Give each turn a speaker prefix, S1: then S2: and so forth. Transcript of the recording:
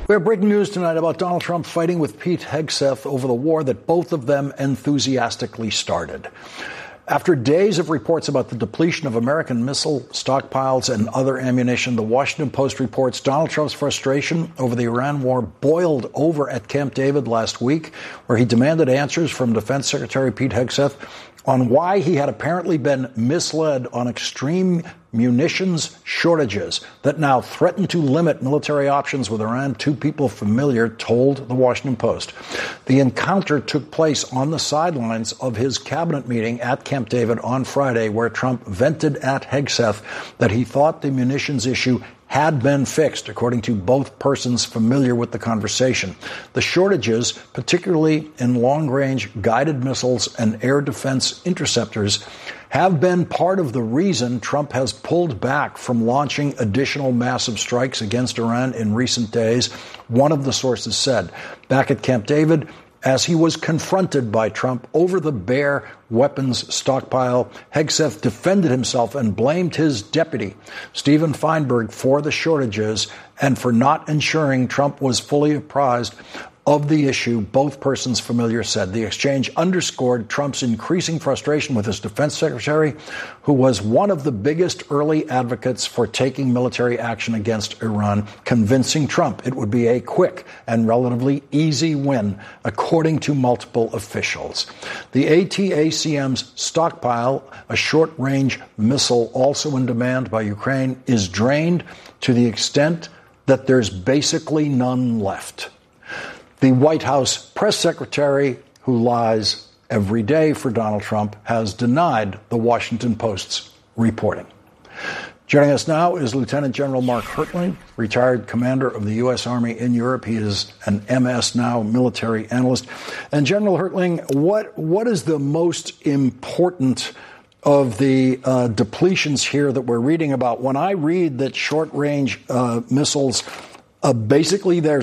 S1: We have breaking news tonight about Donald Trump fighting with Pete Hegseth over the war that both of them enthusiastically started. After days of reports about the depletion of American missile stockpiles and other ammunition, the Washington Post reports Donald Trump's frustration over the Iran war boiled over at Camp David last week, where he demanded answers from Defense Secretary Pete Hegseth on why he had apparently been misled on extreme munitions shortages that now threaten to limit military options with Iran, two people familiar told the Washington Post. The encounter took place on the sidelines of his cabinet meeting at Camp David on Friday, where Trump vented at Hegseth that he thought the munitions issue had been fixed, according to both persons familiar with the conversation. The shortages, particularly in long-range guided missiles and air defense interceptors, have been part of the reason Trump has pulled back from launching additional massive strikes against Iran in recent days, one of the sources said. Back at Camp David, as he was confronted by Trump over the bare weapons stockpile, Hegseth defended himself and blamed his deputy, Stephen Feinberg, for the shortages and for not ensuring Trump was fully apprised of the issue, both persons familiar said. The exchange underscored Trump's increasing frustration with his defense secretary, who was one of the biggest early advocates for taking military action against Iran, convincing Trump it would be a quick and relatively easy win, according to multiple officials. The ATACM's stockpile, a short-range missile also in demand by Ukraine, is drained to the extent that there's basically none left. The White House press secretary, who lies every day for Donald Trump, has denied the Washington Post's reporting. Joining us now is Lieutenant General Mark Hertling, retired commander of the U.S. Army in Europe. He is an MS now military analyst. And General Hertling, what is the most important of the depletions here that we're reading about? When I read that short-range missiles, basically they're